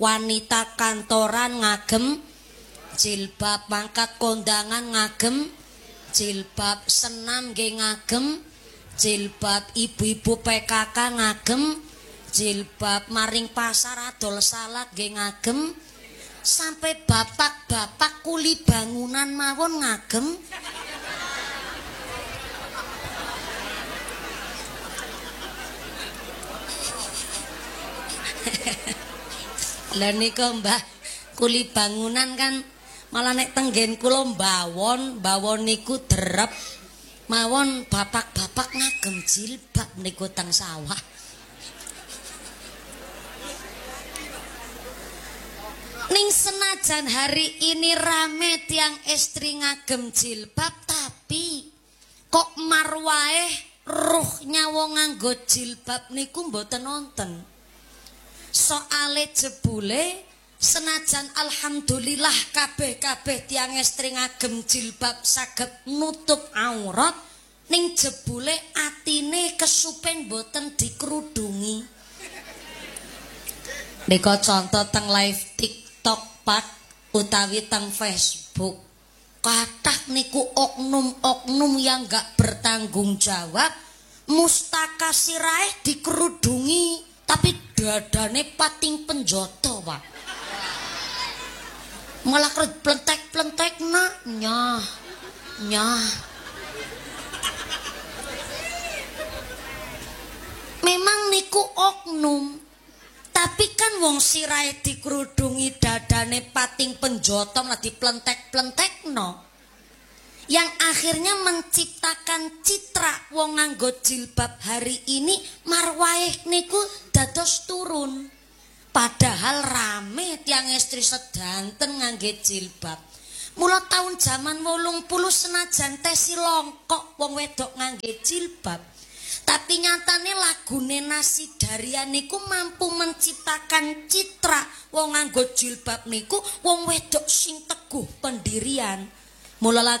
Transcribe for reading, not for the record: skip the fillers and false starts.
wanita kantoran ngagem jilbab, mangkat kondangan ngagem jilbab, senam nggih ngagem jilbab, ibu-ibu PKK ngagem jilbab, maring pasar adol salak nggih ngagem, sampai bapak-bapak kuli bangunan mawon ngagem. Lah nika Mbah kuli bangunan kan malah nek tenggen kula bawon niku derep mawon bapak-bapak ngagem jilbab niku teng sawah. Ning senajan hari ini rame tiang istri ngagem jilbab, tapi kok marwae ruhnya wong nganggo jilbab niku mboten nonton. Soale jebule senajan alhamdulillah kabeh-kabeh tiang istri ngagem jilbab saged nutup aurat, ning jebule atine kesupen mboten dikrudungi. Nika contoh teng live TikTok Pak utawi teng Facebook. Kathah niku oknum-oknum yang gak bertanggung jawab, mustaka sirahe dikrudungi tapi dadane pating penjoto, Pak. Malah plentek-plentek nyah. Memang niku oknum. Tapi kan wong sirahe dikrudungi dadane pating penjoto malah diplentek-plentekno. Yang akhirnya menciptakan citra wong nganggo jilbab hari ini marwaeh niku dados turun. Padahal rame tiang istri sedanten ngangge jilbab. Mula tahun zaman 80 senajan tesi longkok wong wedok ngangge jilbab. Tapi nyatane lagune Nasi Daria niku mampu menciptakan citra wong nganggo jilbab niku wong wedok sing teguh pendirian. Mula